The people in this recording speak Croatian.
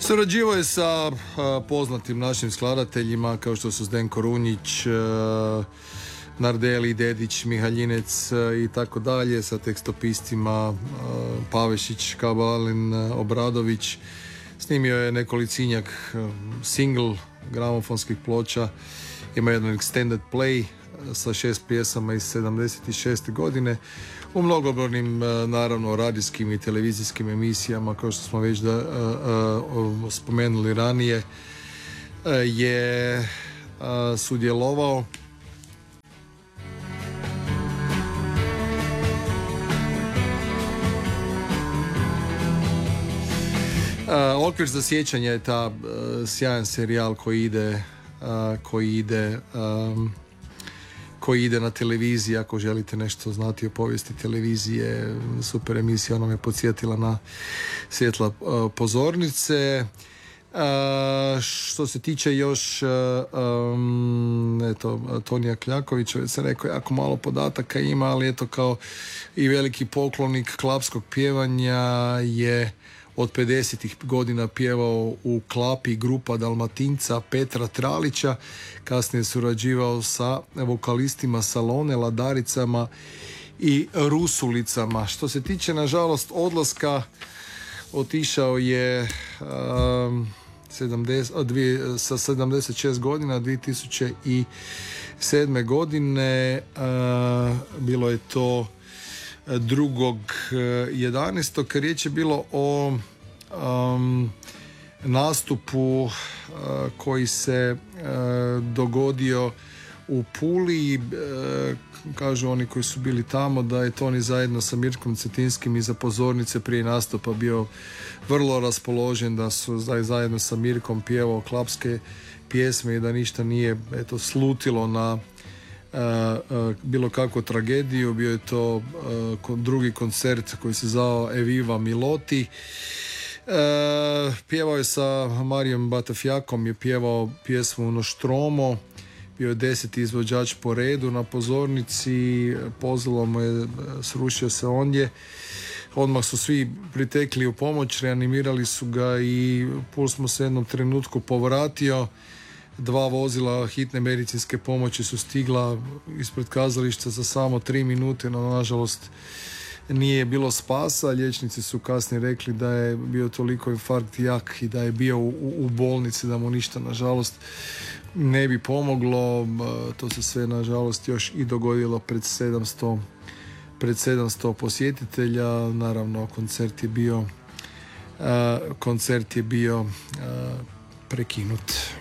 Surađivao je sa poznatim našim skladateljima kao što su Zdenko Runjić, Nardeli, Dedić, Mihaljinec i tako dalje, sa tekstopistima Pavešić, Kabalin, Obradović. Snimio je nekolicinjak single gramofonskih ploča, ima jedan extended play sa 6 pjesama iz 76. godine. U mnogobrojnim, naravno, radijskim i televizijskim emisijama, kao što smo već spomenuli ranije, je sudjelovao. Okvir za sjećanje je ta sjajan serijal koji ide na televiziji. Ako želite nešto znati o povijesti televizije, super emisija, ona me podsjetila na svjetla pozornice. Što se tiče još Tonija Kljakovića, već sam rekao, jako malo podataka ima, ali eto, kao i veliki poklonik klapskog pjevanja je od 50-ih godina pjevao u klapi grupa Dalmatinca Petra Tralića, kasnije surađivao sa vokalistima Salone, Ladaricama i Rusulicama. Što se tiče, nažalost, odlaska, otišao je sa 76 godina 2007. godine. Bilo je to 2.11. Riječ je bilo o nastupu koji se dogodio u Puli. Kažu oni koji su bili tamo da je Toni zajedno sa Mirkom Cetinskim iza pozornice prije nastupa bio vrlo raspoložen, da su zajedno sa Mirkom pjevao klapske pjesme i da ništa nije slutilo na bilo kakvu tragediju. Bio je to drugi koncert koji se zvao Eviva Miloti. Pjevao je sa Marijom Batafjakom, je pjevao pjesmu Nostromo, bio je 10. izvođač po redu na pozornici, pozvalo mu je, srušio se ondje. Odmah su svi pritekli u pomoć, reanimirali su ga i puls mu se u jednom trenutku povratio. 2 vozila hitne medicinske pomoći su stigla ispred kazališta za samo 3 minute, no nažalost nije bilo spasa. Liječnici su kasnije rekli da je bio toliko infarkt jak i da je bio u bolnici da mu ništa nažalost ne bi pomoglo. To se sve nažalost još i dogodilo pred 700 posjetitelja. Naravno, koncert je bio prekinut.